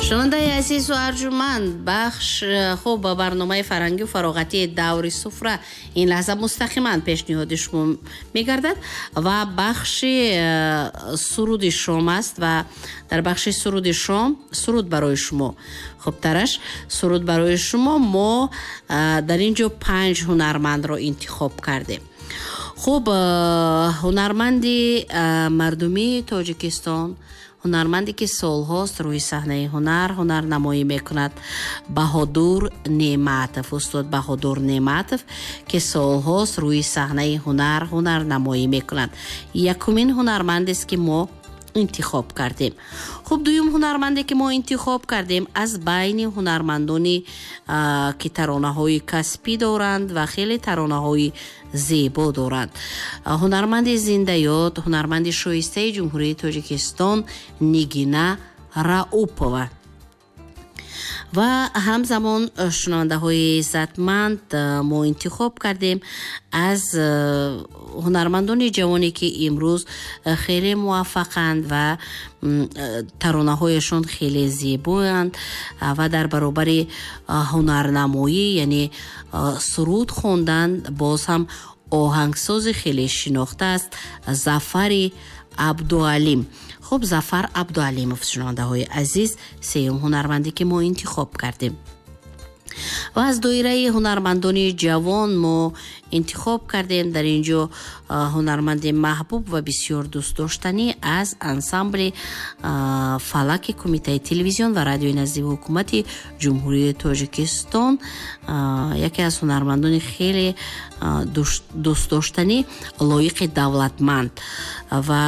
шунавандаи азизу арҷуманд, бахш хуб ба барномаи фарҳангию фароғатии даври суфра ин лаҳза мустақиман пешниҳоди шумо мегардад ва бахши суруди шом аст ва дар бахши суруди шом суруд барои шумо. хуб тараш суруд барои шумо мо дар ин ҷо 5 ҳунармандро интихоб кардем. хуб ҳунарманди мардумии Тоҷикистон, ҳунарманде ки солҳост рӯи саҳнаи ҳунар намоӣ мекунад, Баҳодур Неъматов, устод Баҳодур Неъматов ки солҳост рӯи саҳнаи ҳунар намоӣ мекунад. Якумин ҳунармандест ки мо интихоб кардем. хуб дуюм ҳунарманде ки мо интихоб кардем аз байни ҳунармандони ки таронаҳои каспӣ доранд ва хеле таронаҳои зебо доранд. ҳунарманди зиндаёд, ҳунарманди шоистаи ҷумҳурии Тоҷикистон Нигина Раупова ва ҳамзамон шунавандаҳои иzzатманд мо интихоб кардем аз ҳунармандони ҷавоне ки имрӯз хеле муваффақанд ва таронаҳояшон хеле зебоянд ва дар баробари ҳунарнамоӣ яъне суруд хондан боз ҳам оҳангсози хеле шинохта аст Зафари Абдуалим. хуб Зафар Абдуалимов шунавандаҳои азиз сеюм ҳунарманде ки мо интихоб кардем. ва аз доираи ҳунармандони ҷавон мо интихоб кардем дар ин ҷо ҳунарманди маҳбуб ва бисёр дӯстдоштанӣ аз ансамбли фалаки Кумитаи телевизион ва радиои назди ҳукумати ҷумҳурии Тоҷикистон, яке аз ҳунармандони хеле дӯстдоштанӣ Лоиқи Давлатманд. ва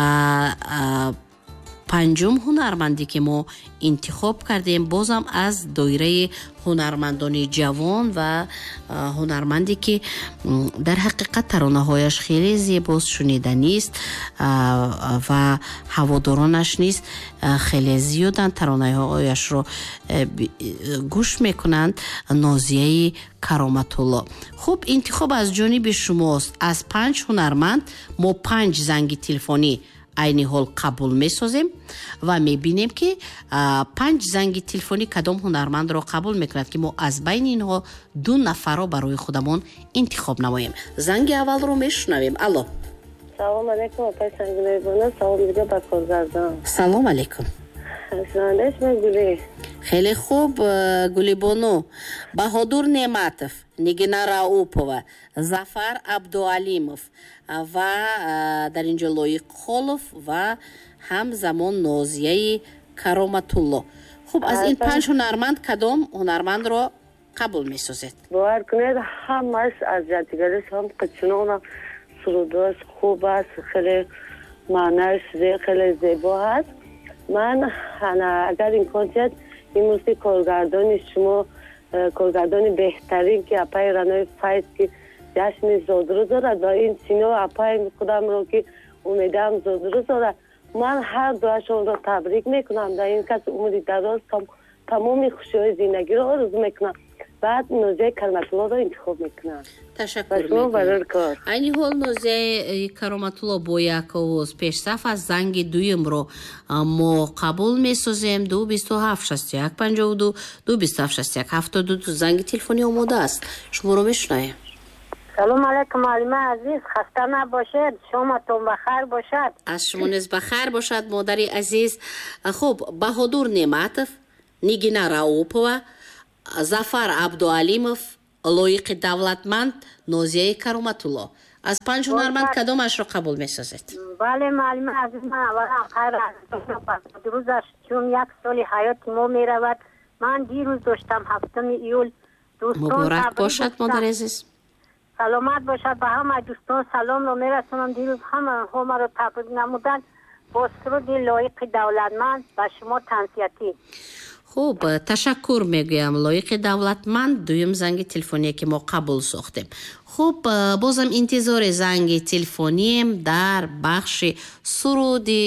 панҷум ҳунарманде ки мо интихоб кардем бозам аз доираи ҳунармандони ҷавон ва ҳунарманде ки дар ҳақиқат таронаҳояш хеле зебост, шуниданист ва ҳаводоронаш низ хеле зиёданд, таронаҳояшро гӯш мекунанд, Нозияи Кароматулло. хуб интихоб аз ҷониби шумост. аз 5 ҳунарманд мо 5 занги телефонӣ айни ҳол қабул месозем ва мебинем ки 5 занги телефонӣ кадом ҳунармандро қабул мекунад ки мо аз байни инҳо 2 нафарро барои худамон интихоб намоем. занги аввалро мешунавем. алло. салом алейкум опай сангилебона. салом дига ба коргардон. салом алейкум. шунавандаи шумо Гулӣ? хеле хуб Гулибону. Баҳодур Неъматов, Нигина Раупова, Зафар Абдуалимов ва дар ин ҷо Лоиқ Холов ва ҳамзамон Нозияи Кароматулло. хуб аз ин 5 ҳунарманд кадом ҳунармандро қабул месозед? бовар кунед ҳамаш аз ҷадигариш ҳам қичунона сурудош хуб аст, хеле маънааш хеле зебо аст. ман агар имкон чиҳад имрӯзи коргардони шумо, коргардони беҳтарин ки апаи Ранои Файз ки ҷашни зодрӯз дорад ва ин сино апаи худамро ки умедам зодрӯз дорад, ман ҳар дуашонро табрик мекунам. дар ин кас умри дароз тамоми хушиҳои зиндагиро орзу мекунам. баъд Нозияи Кароматуллоро интихоб мекунам. ташаккур мекунам. айни ҳол Нозияи Кароматулло бо як овоз пешсаф аз занги дуюмро мо қабул месозем. 22761 52 22761 72 занги телефони омода аст. шуморо мешунавем. салом алейкум маълима азиз, хаста набошед, шоматон бахайр бошад. аз шумо низ бахайр бошад модари азиз. хуб Баҳодур Неъматов, Нигина Раупова, Зафар Абдуалимов, Лоиқи Давлатманд, Нозияи Кароматулло. аз 5 ҳунарманд кадомашро қабул месозед? бале маълима азиз, ман аввалан хайр рӯзаш чун як соли ҳаёти мо меравад. ман дирӯз доштам 7 июл. муборак бошад модари азиз. саломат бошад. ба ҳамаи дӯстон саломро мерасонам. дирӯз ҳамаҳо маро табрик намуданд. бо суруди Лоиқи Давлатманд ба шумо тансиятӣ. хуб ташаккур мегӯям Лоиқи Давлатманд, дуюм занги телефоние ки мо қабул сохтем. хуб бозам интизори занги телефонием дар бахши суруди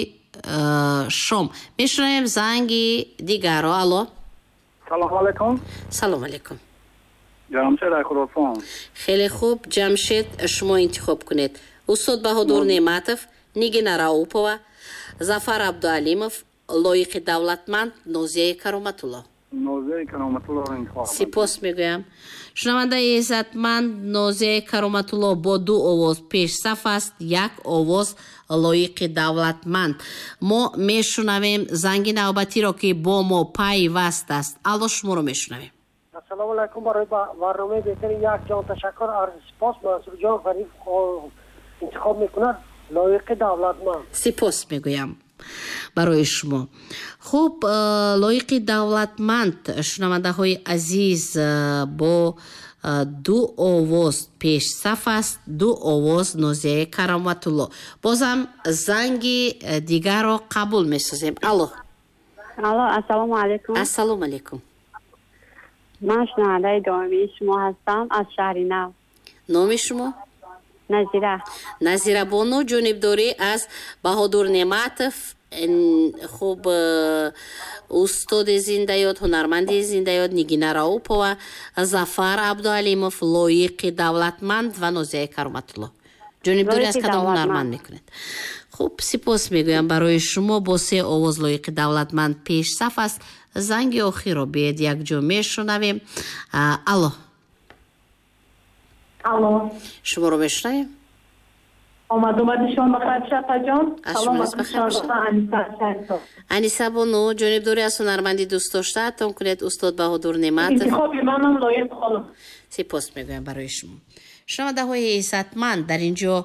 шом. мешунавем занги дигарро. алло. салом алейкум. салом алейкум. ҷамшед Хӯросон. хеле хуб Ҷамшед, шумо интихоб кунед. устод Баҳодур Неъматов, Нигина Раупова, Зафар Абдуалимов, лоиқи давлатманд Нозияи Кароматулло. نوزه کرامت‌الله را انتخاب کردم. سپاس میگویم. شنونده عزتمند نازیه کرامت‌الله با 2 آواز پیش صف است، 1 آواز لایق دولتمند. ما میشنویم زنگ نوبتی را که با ما پیوست است. الله شما رو میشنویم. السلام علیکم. برای برنامه بهتر یک جان تشکر عرض سپاس. منصور جان غریب انتخاب میکنه لایق دولتمند. سپاس میگویم برای شما. خوب، لایق دولتمند شنونده های عزیز با 2 آواز پیش صف است، 2 آواز نازیه کرامت‌الله. بازم زنگ دیگر را قبول میسازیم. الو السلام علیکم. السلام علیکم. من شنونده دائمی شما هستم از شهر نو. نام شما؟ نظیره بانو جانبداری از بهادر نعمتов. خوب، استاد زنده‌یاد، هنرمند زنده‌یاد نگینا راوپова، зафар عبدالعلیمов لایق دولتمند و نازیه کرامت‌الله. جانبداری از کدام هنرمند میکنید؟ خوب، سپاس میگویم برای شما. با 3 آواز لایق دولتمند پیش صف است. زنگ آخر رو بیاید یک جا میشنویم. الو شما رو میشنویم. آمد شما بخیر شفا جان. سلام بخیر. انیسه بانو جانبداری از هنرمندی دوست داشته تان کنید استاد بهادر نعمتov. انتخاب منم لایق خانم. سپاس میگویم برای شما. شنونده های عزتمند، در اینجا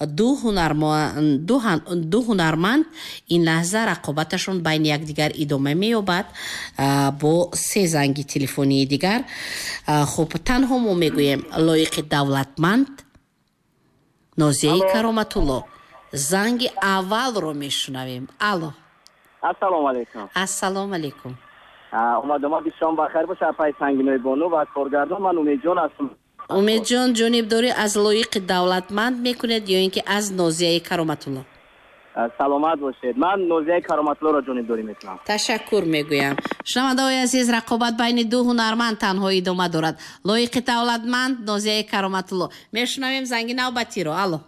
2 هنرمند این لحظه رقابتشون بین یکدیگر ادامه می‌یابد با 3 زنگ تلفنی دیگر. خب، تنها ما میگویم لایق دولتمند نازیه کرامت‌الله. زنگ اول رو میشنویم. الو السلام علیکم. السلام علیکم. اومدم شام بخیر باشه. پای سنگینای بانو و کارگردان من امید جان هستم. امید جان، جانبداری از لایق دولتمند میکنید یا اینکه از نازیه کرامت‌الله؟ سلامت باشید. من نازیه کرامت‌الله را جانبداری میکنم. تشکر میگویم. شنونده های عزیز، رقابت بین 2 هنرمند تنها ادامه دارد. لایق دولتمند نازیه کرامت‌الله. میشنویم زنگ نوبتی رو. الو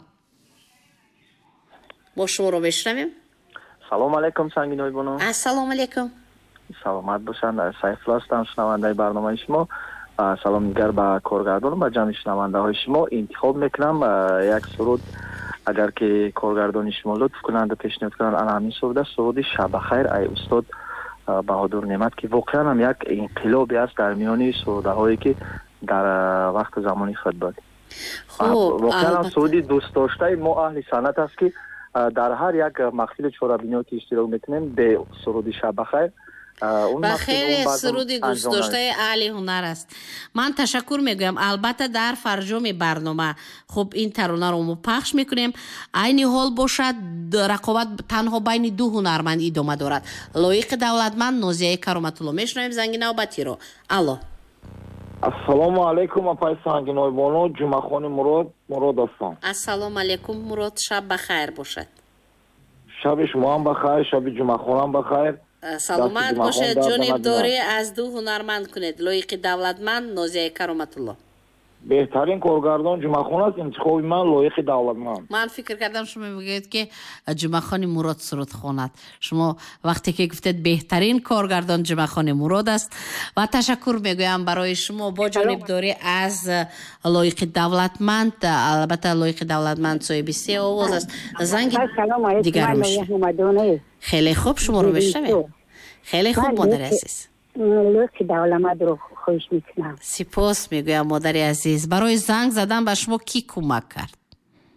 با شما رو میشنویم. سلام علیکم سنگینای بانو. السلام علیکم. سلامت باشند. سیفالله هستم، شنونده برنامه شما. سلام دیگر به کارگردان و جمع شنونده های شما. انتخاب میکنم یک سرود، اگر که کارگردان شما لطف کنند پیشنهاد کنند. انا همین سرود شب خیر ای استاد بهادر نعمت که واقعا هم یک انقلابی است در میان سروده هایی که در وقت زمانی خود بود. واقعا هم سرودی دوست داشته ما اهل سنت است که در هر یک محفل چهاربینی که اشتراک میکنیم به سرود شب خیر و خیلی سرودی دوست داشته اهل هنر است. من تشکر میگویم. البته در فرجام برنامه خب این ترانه رو ما پخش میکنیم. عین حال باشد رقابت تنها بین 2 هنرمند ادامه دارد. لایق دولتمند نازیه کرامت‌الله. میشنویم زنگ نوبتی رو. الو السلام علیکم. اپای سنگینای بانو جمعخان مراد هستم. السلام علیکم مراد، شب بخیر باشد. شب شما هم بخیر، شب جمعخان هم بخیر. سلامت باشد. جانبداری از 2 هنرمند کنید. لایق دولتمند نازیه کرامت‌الله. بهترین کارگردان جمعخان است. انتخاب من لایق دولتمند. من فکر کردم شما میگید که جمعخان مراد سرود خواند. شما وقتی که گفتید بهترین کارگردان جمعخان مراد است و تشکر میگویم برای شما. با جانبداری از لایق دولتمند، البته لایق دولتمند صاحب 3 آواز است. زنگ دیگر میشه. خیلی خوب، شما رو بشنویم. خیلی خوب مادر عزیز. لایق دولتمند رو خوش میکنم. سپاس میگویم مادر عزیز. برای زنگ زدن به شما کی کمک کرد؟